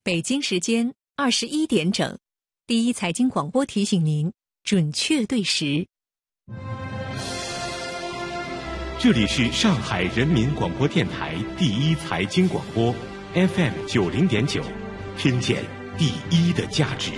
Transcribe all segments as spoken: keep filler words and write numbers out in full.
北京时间二十一点整，第一财经广播提醒您准确对时。 这里是上海人民广播电台第一财经广播 F M 九零点九，听见第一的价值。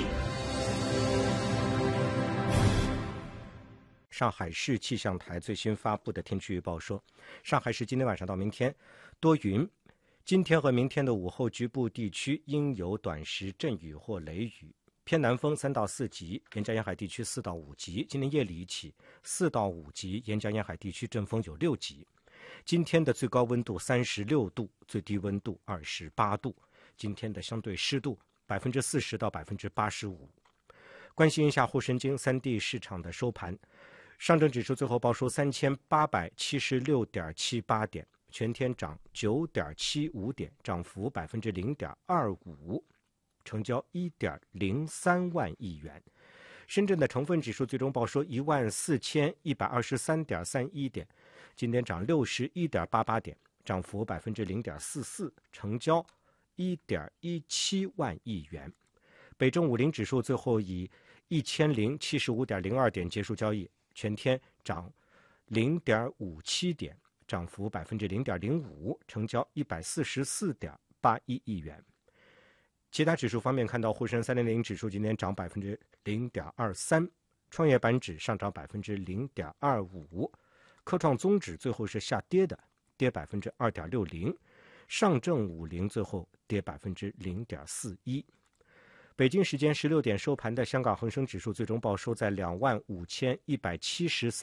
上海市气象台最新发布的天气预报说，上海市今天晚上到明天多云，今天和明天的午后局部地区应有短时阵雨或雷雨，偏南风三到四级，沿江沿海地区四到五级。今天夜里起四到五级，沿江沿海地区阵风有六级。今天的最高温度三十六度，最低温度二十八度。今天的相对湿度百分之四十到百分之八十五。关心一下沪深京三地市场的收盘，上证指数最后报收三千八百七十六点七八点。全天涨九点七五点，涨幅百分之零点二五，成交一点零三万亿元。深圳的成分指数最终报收一万四千一百二十三点三一点，今天涨六十一点八八点，涨幅百分之零点四四，成交一点一七万亿元。北证五零指数最后以一千零七十五点零二点结束交易，全天涨零点五七点。涨幅百分之零点零五，成交一百四十四点八一亿元。其他指数方面，看到沪深三零零指数今天涨百分之零点二三，创业板指上涨百分之零点二五，科创综指最后是下跌的，跌百分之二点六零，上证五零最后跌百分之零点四一。北京时间十六点收盘的香港恒生指数最终报收在两万五千一百七十三。